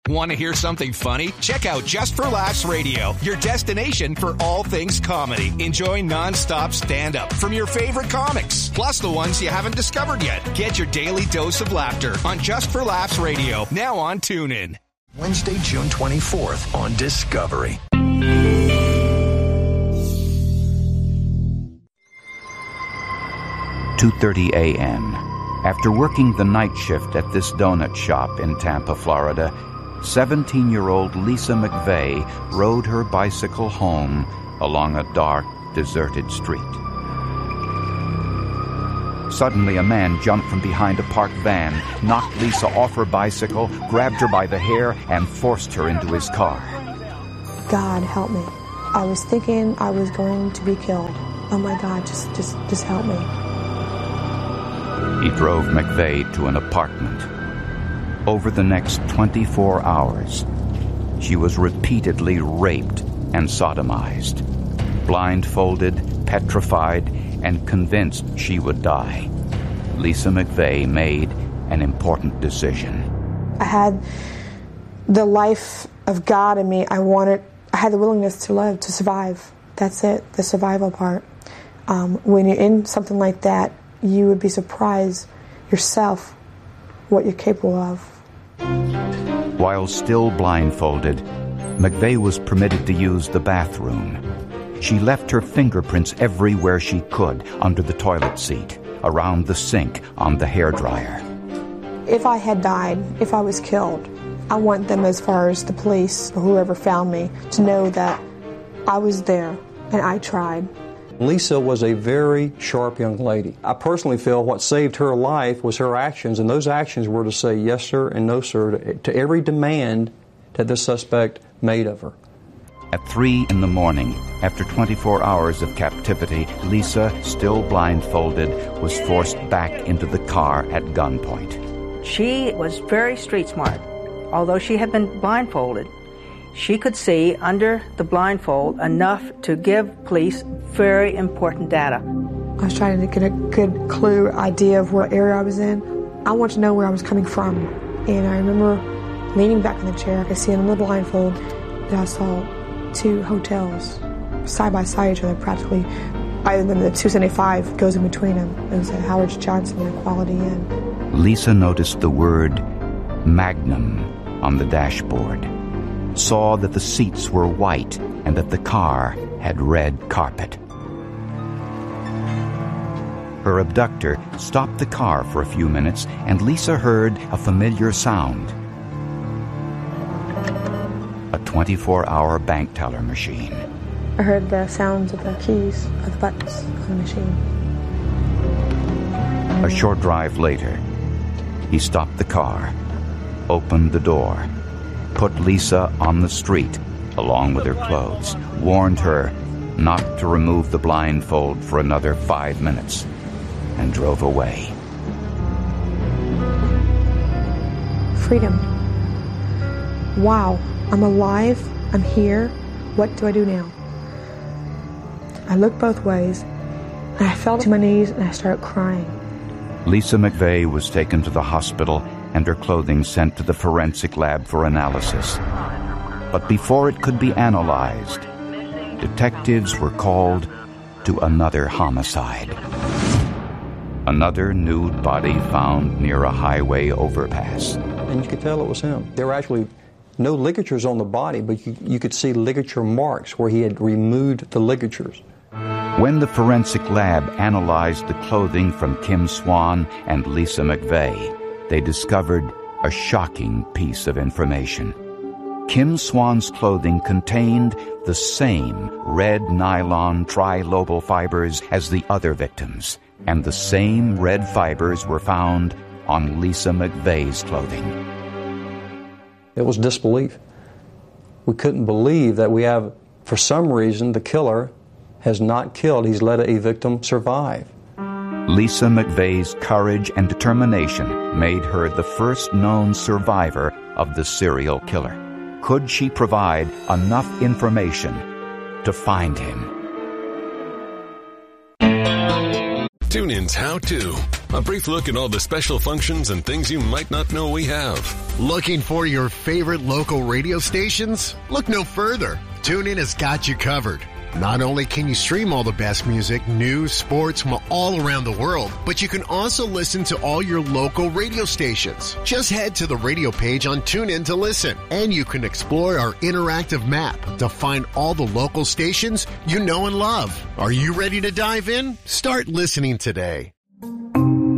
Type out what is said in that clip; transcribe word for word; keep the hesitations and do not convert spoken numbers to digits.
Want to hear something funny? Check out Just for Laughs Radio, your destination for all things comedy. Enjoy nonstop stand-up from your favorite comics, plus the ones you haven't discovered yet. Get your daily dose of laughter on Just for Laughs Radio, now on TuneIn. Wednesday, June twenty-fourth on Discovery. two thirty a.m. After working the night shift at this donut shop in Tampa, Florida, seventeen-year-old Lisa McVeigh rode her bicycle home along a dark, deserted street. Suddenly, a man jumped from behind a parked van, knocked Lisa off her bicycle, grabbed her by the hair, and forced her into his car. God, help me. I was thinking I was going to be killed. Oh my God, just, just, just help me. He drove McVeigh to an apartment. Over the next twenty-four hours, she was repeatedly raped and sodomized, blindfolded, petrified, and convinced she would die. Lisa McVeigh made an important decision. I had the life of God in me. I wanted, I had the willingness to live, to survive. That's it, the survival part. Um, when you're in something like that, you would be surprised yourself what you're capable of. While still blindfolded, McVeigh was permitted to use the bathroom. She left her fingerprints everywhere she could, under the toilet seat, around the sink, on the hairdryer. If I had died, if I was killed, I want them, as far as the police or whoever found me, to know that I was there and I tried. Lisa was a very sharp young lady. I personally feel what saved her life was her actions, and those actions were to say yes, sir, and no, sir, to, to every demand that the suspect made of her. At three in the morning, after twenty-four hours of captivity, Lisa, still blindfolded, was forced back into the car at gunpoint. She was very street smart. Although she had been blindfolded, she could see under the blindfold enough to give police very important data. I was trying to get a good clue, idea of what area I was in. I wanted to know where I was coming from. And I remember leaning back in the chair, I could see in the blindfold that I saw two hotels side by side each other practically. Other than the two seventy-five goes in between them. It was a Howard Johnson and Quality Inn. Lisa noticed the word Magnum on the dashboard, saw that the seats were white and that the car had red carpet. Her abductor stopped the car for a few minutes, and Lisa heard a familiar sound. A twenty-four hour bank teller machine. I heard the sounds of the keys, of the buttons on the machine. A short drive later, he stopped the car, opened the door, put Lisa on the street along with her clothes, warned her not to remove the blindfold for another five minutes, and drove away. Freedom. Wow, I'm alive, I'm here, what do I do now? I looked both ways, and I fell to my knees and I started crying. Lisa McVeigh was taken to the hospital and her clothing sent to the forensic lab for analysis. But before it could be analyzed, detectives were called to another homicide. Another nude body found near a highway overpass. And you could tell it was him. There were actually no ligatures on the body, but you, you could see ligature marks where he had removed the ligatures. When the forensic lab analyzed the clothing from Kim Swan and Lisa McVeigh, they discovered a shocking piece of information. Kim Swan's clothing contained the same red nylon trilobal fibers as the other victims, and the same red fibers were found on Lisa McVeigh's clothing. It was disbelief. We couldn't believe that we have, for some reason, the killer has not killed. He's let a victim survive. Lisa McVeigh's courage and determination made her the first known survivor of the serial killer. Could she provide enough information to find him? TuneIn's How To. A brief look at all the special functions and things you might not know we have. Looking for your favorite local radio stations? Look no further. TuneIn has got you covered. Not only can you stream all the best music, news, sports from all around the world, but you can also listen to all your local radio stations. Just head to the radio page on TuneIn to listen, and you can explore our interactive map to find all the local stations you know and love. Are you ready to dive in? Start listening today.